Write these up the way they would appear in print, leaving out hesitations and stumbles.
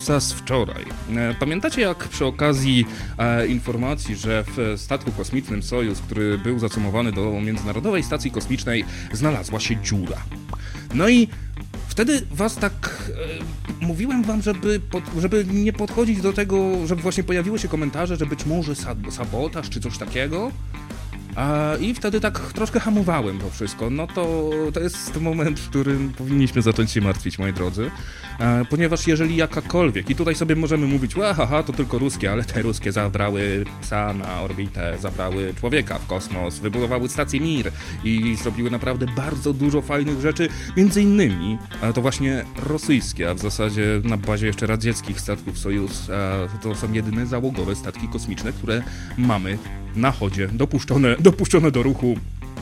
newsa z wczoraj. Pamiętacie, jak przy okazji informacji, że w statku kosmicznym Sojuz, który był zacumowany do Międzynarodowej Stacji Kosmicznej, znalazła się dziura. No i wtedy was tak mówiłem wam, żeby nie podchodzić do tego, żeby właśnie pojawiły się komentarze, że być może sabotaż czy coś takiego. I wtedy tak troszkę hamowałem to wszystko. No to jest moment, w którym powinniśmy zacząć się martwić, moi drodzy. Ponieważ jeżeli jakakolwiek, i tutaj sobie możemy mówić, to tylko ruskie, ale te ruskie zabrały psa na orbitę, zabrały człowieka w kosmos, wybudowały stację Mir i zrobiły naprawdę bardzo dużo fajnych rzeczy, między innymi to właśnie rosyjskie, a w zasadzie na bazie jeszcze radzieckich statków Sojuz, to są jedyne załogowe statki kosmiczne, które mamy na chodzie, dopuszczone do ruchu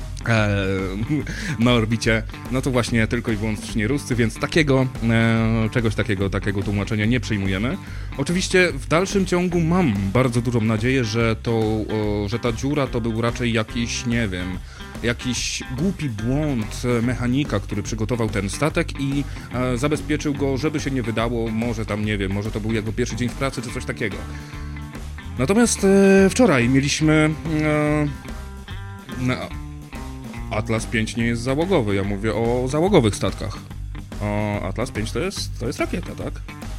na orbicie, no to właśnie tylko i wyłącznie Ruscy, więc czegoś takiego tłumaczenia nie przyjmujemy. Oczywiście w dalszym ciągu mam bardzo dużą nadzieję, że ta dziura to był raczej jakiś głupi błąd mechanika, który przygotował ten statek i zabezpieczył go, żeby się nie wydało, może to był jego pierwszy dzień w pracy, czy coś takiego. Natomiast wczoraj mieliśmy... Atlas 5 nie jest załogowy, ja mówię o załogowych statkach. Atlas 5 to jest rakieta, tak?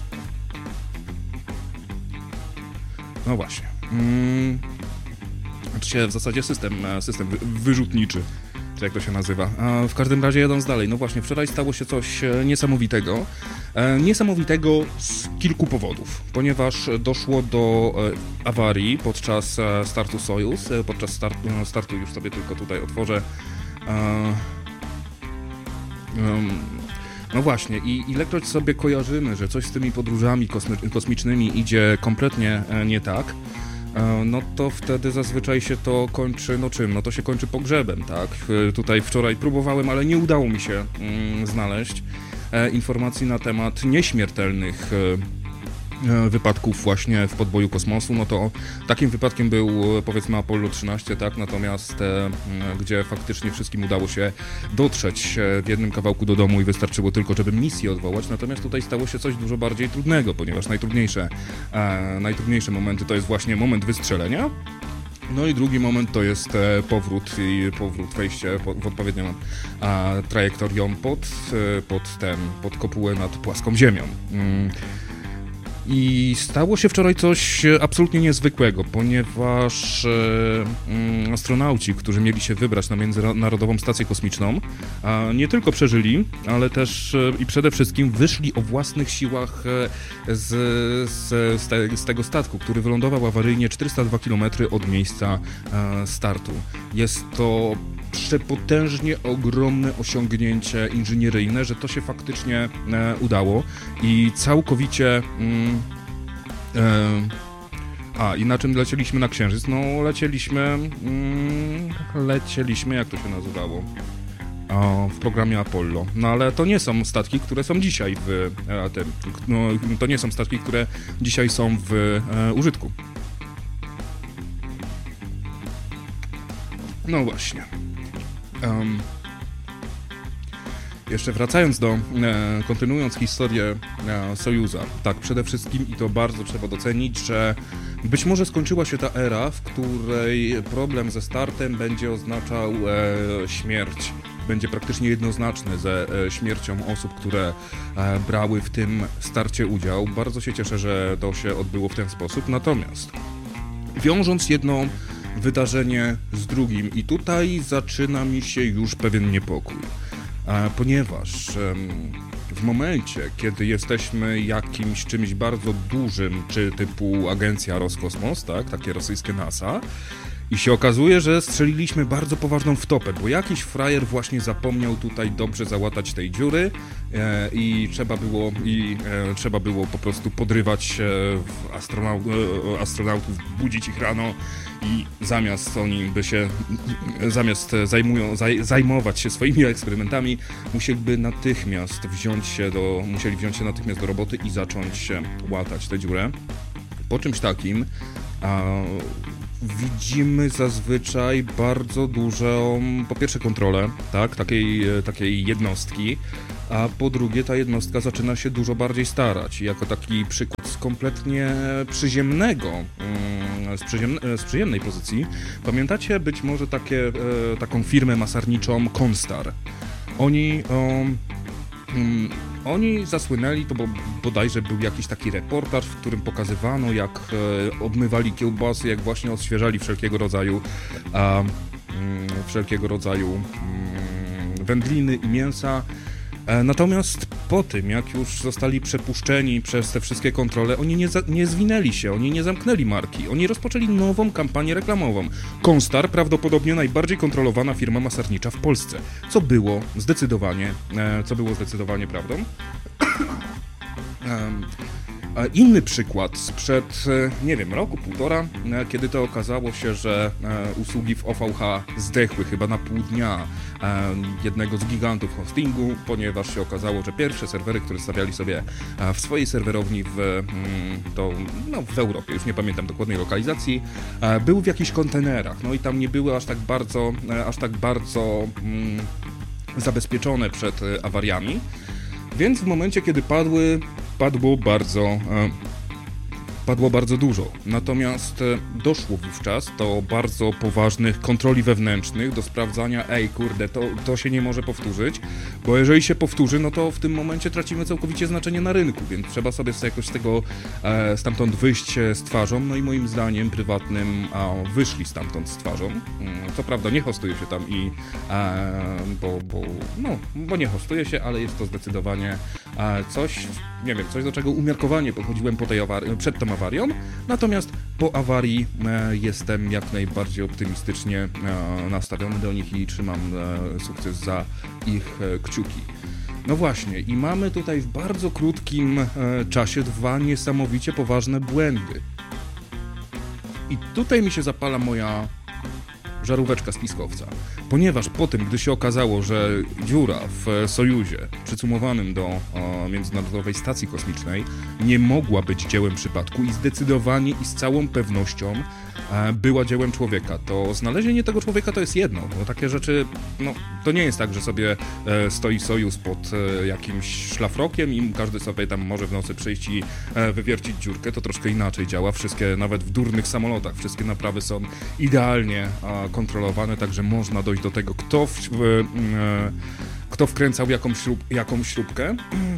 No właśnie. W zasadzie system wyrzutniczy, czy jak to się nazywa. W każdym razie jadąc dalej, no właśnie, wczoraj stało się coś niesamowitego. Niesamowitego z kilku powodów, ponieważ doszło do awarii podczas startu Sojuz. Podczas startu już sobie tylko tutaj otworzę. No właśnie, i ilekroć sobie kojarzymy, że coś z tymi podróżami kosmicznymi idzie kompletnie nie tak, no to wtedy zazwyczaj się to kończy, to się kończy pogrzebem, tak? Tutaj wczoraj próbowałem, ale nie udało mi się znaleźć informacji na temat nieśmiertelnych wypadków właśnie w podboju kosmosu. No to takim wypadkiem był, powiedzmy, Apollo 13, tak? Natomiast gdzie faktycznie wszystkim udało się dotrzeć w jednym kawałku do domu i wystarczyło tylko, żeby misję odwołać. Natomiast tutaj stało się coś dużo bardziej trudnego, ponieważ najtrudniejsze momenty to jest właśnie moment wystrzelenia. No i drugi moment to jest powrót, wejście w odpowiednią trajektorią pod kopułę nad płaską ziemią. I stało się wczoraj coś absolutnie niezwykłego, ponieważ astronauci, którzy mieli się wybrać na Międzynarodową Stację Kosmiczną, nie tylko przeżyli, ale też i przede wszystkim wyszli o własnych siłach z tego statku, który wylądował awaryjnie 402 km od miejsca startu. Jest to przepotężnie ogromne osiągnięcie inżynieryjne, że to się faktycznie udało i całkowicie... I na czym lecieliśmy na Księżyc? No lecieliśmy, jak to się nazywało? W programie Apollo. No ale to nie są statki, które są dzisiaj to nie są statki, które dzisiaj są w użytku. No właśnie. Jeszcze wracając kontynuując historię Sojuza, tak, przede wszystkim i to bardzo trzeba docenić, że być może skończyła się ta era, w której problem ze startem będzie oznaczał śmierć, będzie praktycznie jednoznaczny ze śmiercią osób, które brały w tym starcie udział. Bardzo się cieszę, że to się odbyło w ten sposób, natomiast wiążąc jedno wydarzenie z drugim i tutaj zaczyna mi się już pewien niepokój. Ponieważ w momencie, kiedy jesteśmy jakimś czymś bardzo dużym, czy typu agencja Roskosmos, tak, takie rosyjskie NASA, i się okazuje, że strzeliliśmy bardzo poważną wtopę, bo jakiś frajer właśnie zapomniał tutaj dobrze załatać tej dziury i trzeba było po prostu podrywać astronautów, budzić ich rano i zajmować się swoimi eksperymentami, musieli wziąć się natychmiast do roboty i zacząć łatać tę dziurę. Po czymś takim widzimy zazwyczaj bardzo dużą, po pierwsze, kontrolę, tak, takiej jednostki, a po drugie ta jednostka zaczyna się dużo bardziej starać. Jako taki przykład z kompletnie z przyjemnej pozycji, pamiętacie być może taką firmę masarniczą Konstar? Oni zasłynęli, to bodajże był jakiś taki reportaż, w którym pokazywano, jak obmywali kiełbasy, jak właśnie odświeżali wszelkiego rodzaju wędliny i mięsa. Natomiast po tym, jak już zostali przepuszczeni przez te wszystkie kontrole, oni nie zwinęli się, oni nie zamknęli marki, oni rozpoczęli nową kampanię reklamową. Konstar, prawdopodobnie najbardziej kontrolowana firma masarnicza w Polsce, co było zdecydowanie prawdą. Inny przykład sprzed, nie wiem, roku, półtora, kiedy to okazało się, że usługi w OVH zdechły chyba na pół dnia jednego z gigantów hostingu, ponieważ się okazało, że pierwsze serwery, które stawiali sobie w swojej serwerowni w Europie, już nie pamiętam dokładnej lokalizacji, były w jakichś kontenerach, no i tam nie były aż tak bardzo zabezpieczone przed awariami, więc w momencie, kiedy padło bardzo dużo. Natomiast doszło wówczas do bardzo poważnych kontroli wewnętrznych, do sprawdzania, to się nie może powtórzyć, bo jeżeli się powtórzy, no to w tym momencie tracimy całkowicie znaczenie na rynku, więc trzeba sobie jakoś stamtąd wyjść z twarzą, no i moim zdaniem prywatnym wyszli stamtąd z twarzą. Co prawda nie hostuje się tam bo nie hostuje się, ale jest to zdecydowanie coś, do czego umiarkowanie podchodziłem przed tą awarią, natomiast po awarii jestem jak najbardziej optymistycznie nastawiony do nich i trzymam sukces za ich kciuki. No właśnie, i mamy tutaj w bardzo krótkim czasie dwa niesamowicie poważne błędy. I tutaj mi się zapala moja żaróweczka spiskowca, ponieważ po tym, gdy się okazało, że dziura w Sojuzie przycumowanym do Międzynarodowej Stacji Kosmicznej nie mogła być dziełem przypadku i zdecydowanie i z całą pewnością była dziełem człowieka, to znalezienie tego człowieka to jest jedno, bo takie rzeczy, to nie jest tak, że sobie stoi Sojuz pod jakimś szlafrokiem i każdy sobie tam może w nocy przyjść i wywiercić dziurkę, to troszkę inaczej działa, wszystkie, nawet w durnych samolotach, wszystkie naprawy są idealnie kontrolowane, także można dojść do tego, kto wkręcał jakąś śrubkę.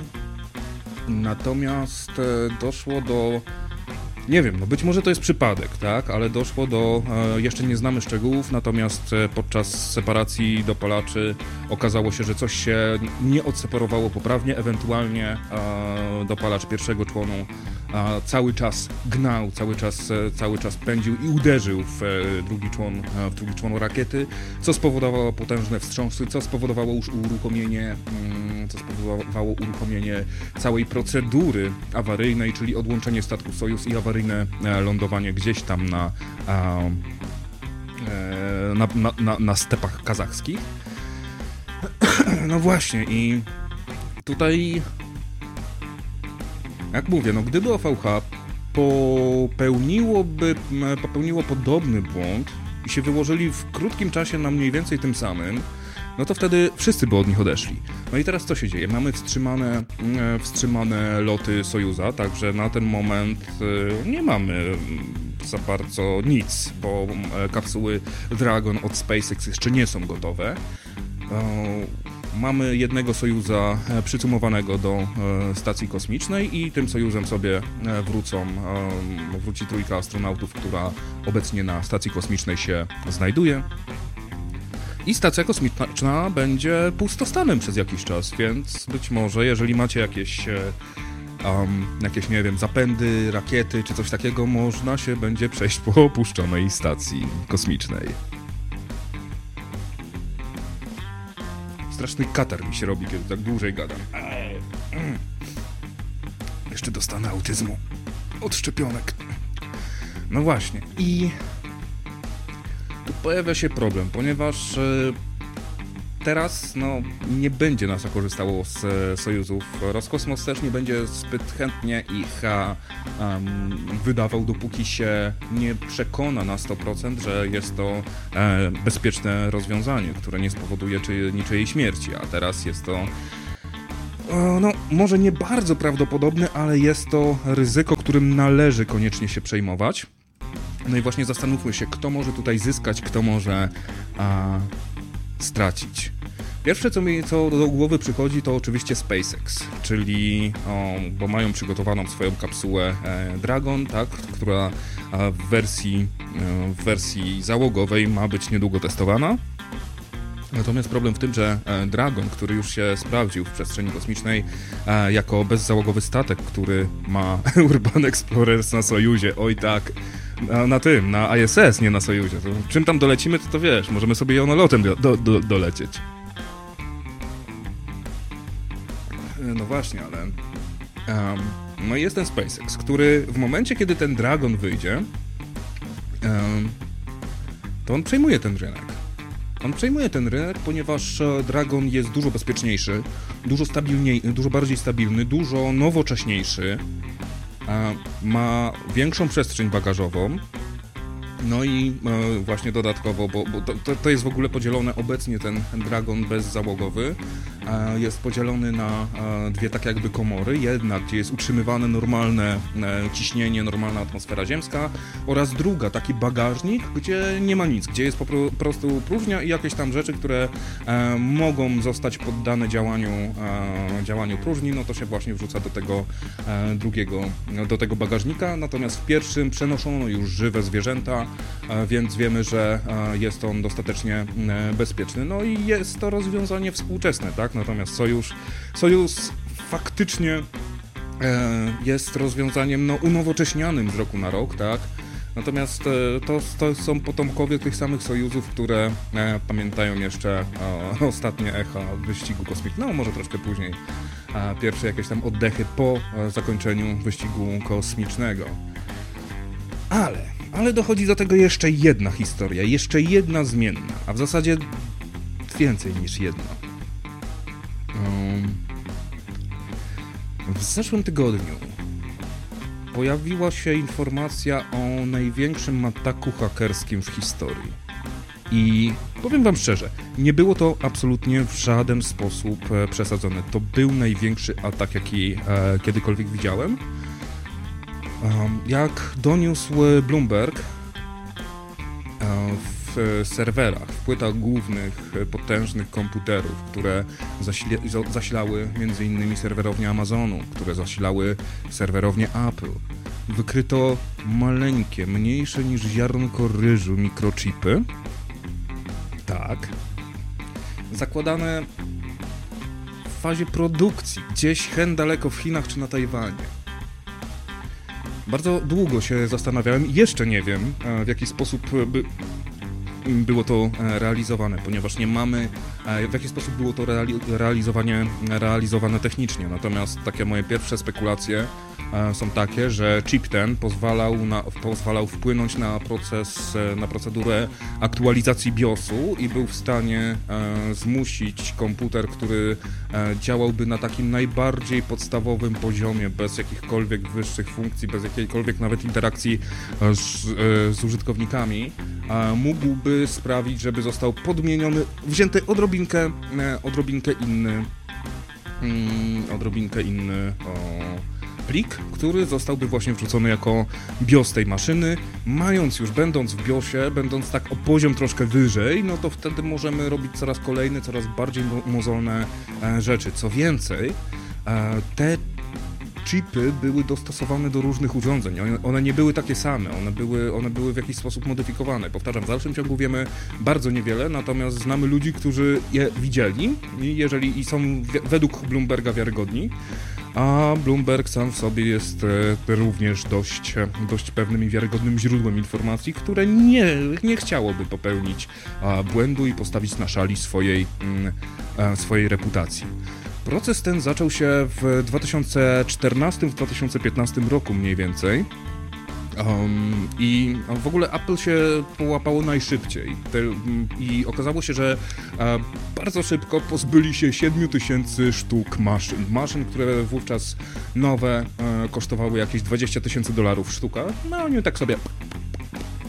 Natomiast doszło do... Nie wiem, być może to jest przypadek, tak, ale doszło do, jeszcze nie znamy szczegółów, natomiast podczas separacji dopalaczy okazało się, że coś się nie odseparowało poprawnie, ewentualnie dopalacz pierwszego członu cały czas gnał, cały czas pędził i uderzył w drugi człon rakiety, co spowodowało potężne wstrząsy, co spowodowało uruchomienie całej procedury awaryjnej, czyli odłączenie statku Sojuz i awaryjne lądowanie gdzieś tam na stepach kazachskich. No właśnie, i tutaj, jak mówię, gdyby OVH popełniło podobny błąd i się wyłożyli w krótkim czasie na mniej więcej tym samym, no to wtedy wszyscy by od nich odeszli. No i teraz co się dzieje? Mamy wstrzymane loty Sojuza, także na ten moment nie mamy za bardzo nic, bo kapsuły Dragon od SpaceX jeszcze nie są gotowe. Mamy jednego Sojuza przycumowanego do stacji kosmicznej i tym Sojuzem sobie wróci trójka astronautów, która obecnie na stacji kosmicznej się znajduje. I stacja kosmiczna będzie pustostanem przez jakiś czas, więc być może, jeżeli macie jakieś, nie wiem, zapędy, rakiety czy coś takiego, można się będzie przejść po opuszczonej stacji kosmicznej. Straszny katar mi się robi, kiedy tak dłużej gadam. Jeszcze dostanę autyzmu od szczepionek. No właśnie, i tu pojawia się problem, ponieważ teraz nie będzie NASA korzystało z Sojuzów. Roskosmos też nie będzie zbyt chętnie ich wydawał, dopóki się nie przekona na 100%, że jest to bezpieczne rozwiązanie, które nie spowoduje niczyjej śmierci, a teraz jest to no, może nie bardzo prawdopodobny, ale jest to ryzyko, którym należy koniecznie się przejmować. No i właśnie zastanówmy się, kto może tutaj zyskać, kto może stracić. Pierwsze, co do głowy przychodzi, to oczywiście SpaceX, bo mają przygotowaną swoją kapsułę Dragon, tak, która w wersji załogowej ma być niedługo testowana. Natomiast problem w tym, że Dragon, który już się sprawdził w przestrzeni kosmicznej jako bezzałogowy statek, który ma Urban Explorers na Sojuzie, oj tak, na ISS, nie na Sojuzie. To czym tam dolecimy, to wiesz, możemy sobie jonolotem dolecieć. No właśnie, ale... no i jest ten SpaceX, który w momencie, kiedy ten Dragon wyjdzie, to on przejmuje ten rynek. On przejmuje ten rynek, ponieważ Dragon jest dużo bezpieczniejszy, dużo bardziej stabilny, dużo nowocześniejszy, ma większą przestrzeń bagażową. No i właśnie dodatkowo, bo to jest w ogóle podzielone obecnie, ten Dragon bezzałogowy jest podzielony na dwie tak jakby komory. Jedna, gdzie jest utrzymywane normalne ciśnienie, normalna atmosfera ziemska, oraz druga, taki bagażnik, gdzie nie ma nic, gdzie jest po prostu próżnia i jakieś tam rzeczy, które mogą zostać poddane działaniu próżni, no to się właśnie wrzuca do tego do tego bagażnika. Natomiast w pierwszym przenoszono już żywe zwierzęta, więc wiemy, że jest on dostatecznie bezpieczny. No i jest to rozwiązanie współczesne, tak? Natomiast Sojus faktycznie jest rozwiązaniem unowocześnianym z roku na rok, tak? Natomiast to są potomkowie tych samych Sojuzów, które pamiętają jeszcze ostatnie echa wyścigu kosmicznego, no może troszkę później, pierwsze jakieś tam oddechy po zakończeniu wyścigu kosmicznego. Ale dochodzi do tego jeszcze jedna historia, jeszcze jedna zmienna, a w zasadzie więcej niż jedna. W zeszłym tygodniu pojawiła się informacja o największym ataku hakerskim w historii. I powiem wam szczerze, nie było to absolutnie w żaden sposób przesadzone. To był największy atak, jaki kiedykolwiek widziałem. Jak doniósł Bloomberg, w serwerach, w płytach głównych potężnych komputerów, które zasilały m.in. serwerownię Amazonu, które zasilały serwerownię Apple, wykryto maleńkie, mniejsze niż ziarnko ryżu mikrochipy. Tak. Zakładane w fazie produkcji, gdzieś hen daleko w Chinach czy na Tajwanie. Bardzo długo się zastanawiałem i jeszcze nie wiem, w jaki sposób było to realizowane, ponieważ nie mamy, w jaki sposób było to realizowane technicznie. Natomiast takie moje pierwsze spekulacje są takie, że chip ten pozwalał wpłynąć na procedurę aktualizacji BIOS-u i był w stanie zmusić komputer, który działałby na takim najbardziej podstawowym poziomie, bez jakichkolwiek wyższych funkcji, bez jakiejkolwiek nawet interakcji z użytkownikami, mógłby sprawić, żeby został podmieniony, wzięty odrobinkę inny plik, który zostałby właśnie wrzucony jako BIOS tej maszyny. Będąc w BIOSie, będąc tak o poziom troszkę wyżej, no to wtedy możemy robić coraz kolejne, coraz bardziej mozolne rzeczy. Co więcej, te chipy były dostosowane do różnych urządzeń. One nie były takie same, one były w jakiś sposób modyfikowane. Powtarzam, w dalszym ciągu wiemy bardzo niewiele, natomiast znamy ludzi, którzy je widzieli i są według Bloomberga wiarygodni, a Bloomberg sam w sobie jest również dość pewnym i wiarygodnym źródłem informacji, które nie chciałoby popełnić błędu i postawić na szali swojej reputacji. Proces ten zaczął się w 2014-2015 roku mniej więcej. I w ogóle Apple się połapało najszybciej i okazało się, że bardzo szybko pozbyli się 7000 sztuk maszyn, które wówczas nowe kosztowały jakieś $20,000 sztuka. No oni tak sobie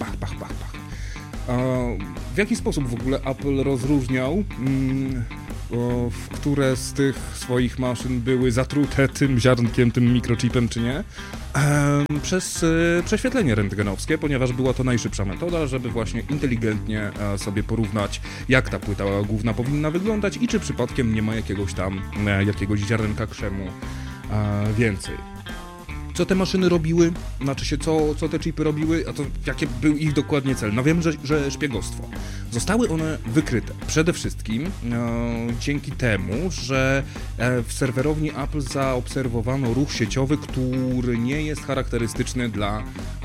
w jaki sposób w ogóle Apple rozróżniał które z tych swoich maszyn były zatrute tym ziarnkiem, tym mikrochipem, czy nie, przez prześwietlenie rentgenowskie, ponieważ była to najszybsza metoda, żeby właśnie inteligentnie sobie porównać, jak ta płyta główna powinna wyglądać i czy przypadkiem nie ma jakiegoś ziarenka krzemu więcej. Co te maszyny robiły? Znaczy się, co te chipy robiły, a to jaki był ich dokładnie cel? No wiem, że szpiegostwo. Zostały one wykryte przede wszystkim dzięki temu, że w serwerowni Apple zaobserwowano ruch sieciowy, który nie jest charakterystyczny dla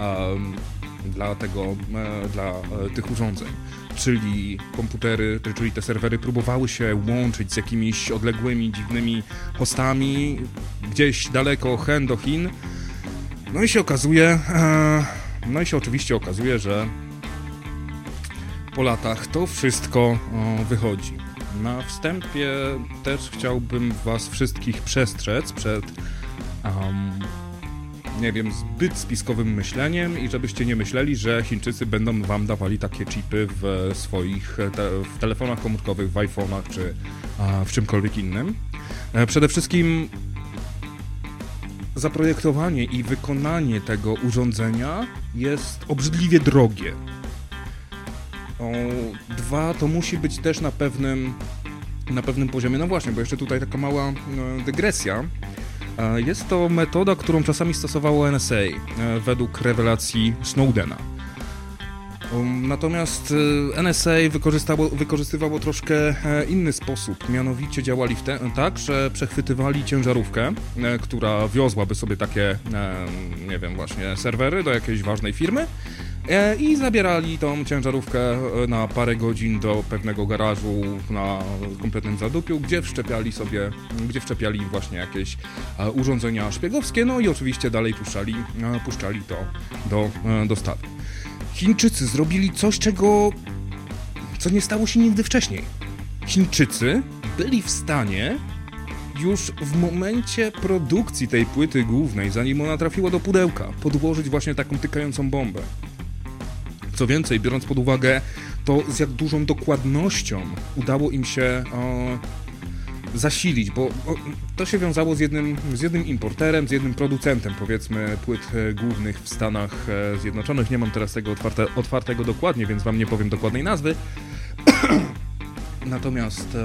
tych urządzeń. Czyli komputery, czyli te serwery próbowały się łączyć z jakimiś odległymi, dziwnymi hostami gdzieś daleko do Chin. No i się oczywiście okazuje, że po latach to wszystko wychodzi. Na wstępie też chciałbym was wszystkich przestrzec przed zbyt spiskowym myśleniem i żebyście nie myśleli, że Chińczycy będą wam dawali takie chipy w swoich w telefonach komórkowych, w iPhone'ach czy w czymkolwiek innym. Przede wszystkim zaprojektowanie i wykonanie tego urządzenia jest obrzydliwie drogie. Dwa, to musi być też na pewnym poziomie. No właśnie, bo jeszcze tutaj taka mała dygresja. Jest to metoda, którą czasami stosowało NSA według rewelacji Snowdena. Natomiast NSA wykorzystywało troszkę inny sposób. Mianowicie działali tak, że przechwytywali ciężarówkę, która wiozłaby sobie takie, serwery do jakiejś ważnej firmy i zabierali tą ciężarówkę na parę godzin do pewnego garażu na kompletnym zadupiu, gdzie wszczepiali właśnie jakieś urządzenia szpiegowskie, no i oczywiście dalej puszczali to do dostawy. Chińczycy zrobili coś, co nie stało się nigdy wcześniej. Chińczycy byli w stanie już w momencie produkcji tej płyty głównej, zanim ona trafiła do pudełka, podłożyć właśnie taką tykającą bombę. Co więcej, biorąc pod uwagę to, z jak dużą dokładnością udało im się zasilić, bo to się wiązało z jednym importerem, z jednym producentem, powiedzmy, płyt głównych w Stanach Zjednoczonych. Nie mam teraz tego otwartego dokładnie, więc wam nie powiem dokładnej nazwy. Natomiast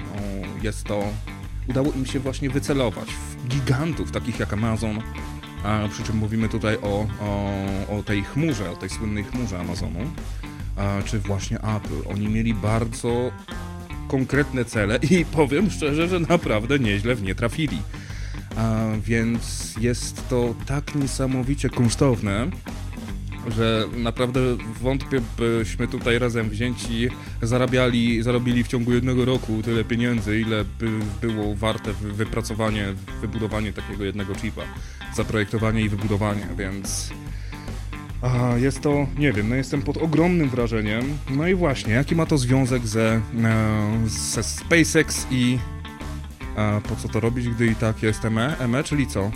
udało im się właśnie wycelować w gigantów, takich jak Amazon, przy czym mówimy tutaj o tej chmurze, o tej słynnej chmurze Amazonu, czy właśnie Apple. Oni mieli bardzo konkretne cele i powiem szczerze, że naprawdę nieźle w nie trafili. Więc jest to tak niesamowicie kunsztowne, że naprawdę wątpię, byśmy tutaj razem wzięci zarobili w ciągu jednego roku tyle pieniędzy, ile by było warte wybudowanie takiego jednego chipa, zaprojektowanie i wybudowanie, więc jest to, nie wiem, jestem pod ogromnym wrażeniem. No i właśnie, jaki ma to związek ze SpaceX i po co to robić, gdy i tak jest ME, czyli co?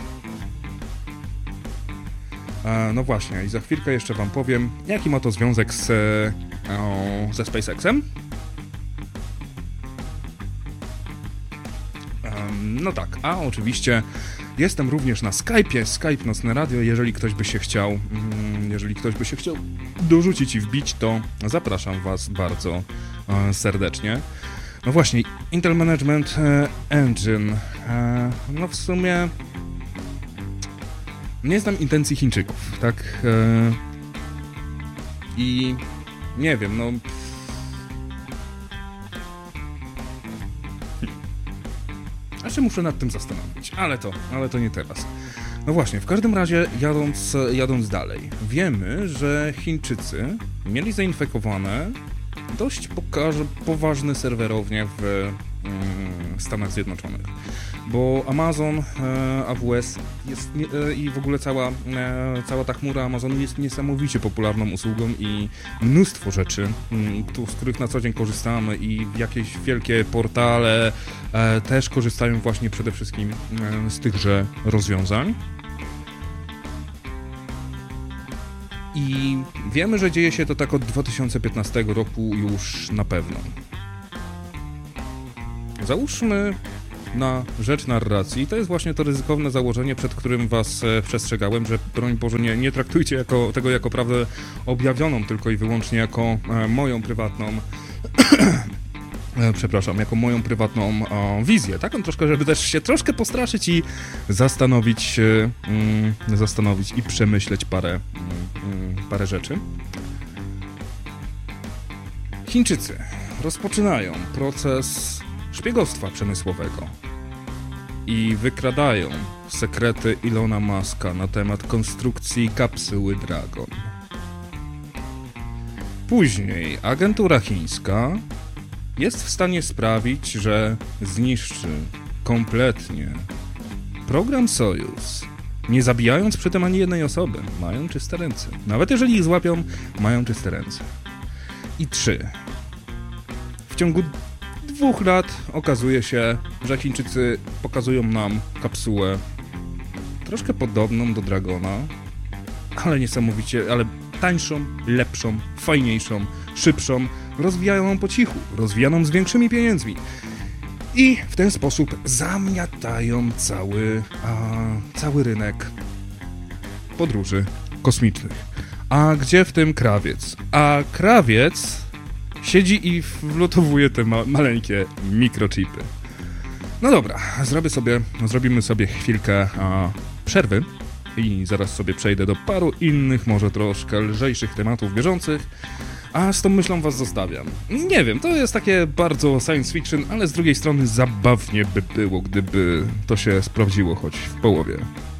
No właśnie, i za chwilkę jeszcze wam powiem, jaki ma to związek ze SpaceXem. No tak, a oczywiście jestem również na Skype'ie, Skype Nocne Radio, jeżeli ktoś by się chciał dorzucić i wbić, to zapraszam was bardzo serdecznie. No właśnie, Intel Management Engine, no w sumie nie znam intencji Chińczyków, tak? I nie wiem, no... Aż się muszę nad tym zastanowić, ale to nie teraz. No właśnie, w każdym razie jadąc dalej, wiemy, że Chińczycy mieli zainfekowane dość poważne serwerownie w Stanach Zjednoczonych. Bo Amazon, AWS i w ogóle cała ta chmura Amazonu jest niesamowicie popularną usługą i mnóstwo rzeczy, z których na co dzień korzystamy i jakieś wielkie portale też korzystają właśnie przede wszystkim z tychże rozwiązań. I wiemy, że dzieje się to tak od 2015 roku już na pewno. Załóżmy na rzecz narracji. To jest właśnie to ryzykowne założenie, przed którym was przestrzegałem, że broń Boże nie traktujcie tego jako prawdę objawioną, tylko i wyłącznie jako moją prywatną jako moją prywatną wizję, taką troszkę, żeby też się troszkę postraszyć i zastanowić i przemyśleć parę rzeczy. Chińczycy rozpoczynają proces szpiegostwa przemysłowego i wykradają sekrety Ilona Muska na temat konstrukcji kapsuły Dragon. Później agentura chińska jest w stanie sprawić, że zniszczy kompletnie program Sojus, nie zabijając przy tym ani jednej osoby. Mają czyste ręce. Nawet jeżeli ich złapią, mają czyste ręce. I 3. W ciągu 2 lat okazuje się, że Chińczycy pokazują nam kapsułę troszkę podobną do Dragona, ale niesamowicie, ale tańszą, lepszą, fajniejszą, szybszą, rozwijają po cichu, rozwijaną z większymi pieniędzmi. I w ten sposób zamiatają cały rynek podróży kosmicznych. A gdzie w tym krawiec? A krawiec siedzi i wlotowuje te maleńkie mikrochipy. No dobra, zrobimy sobie chwilkę przerwy i zaraz sobie przejdę do paru innych, może troszkę lżejszych tematów bieżących, a z tą myślą was zostawiam. Nie wiem, to jest takie bardzo science fiction, ale z drugiej strony zabawnie by było, gdyby to się sprawdziło choć w połowie.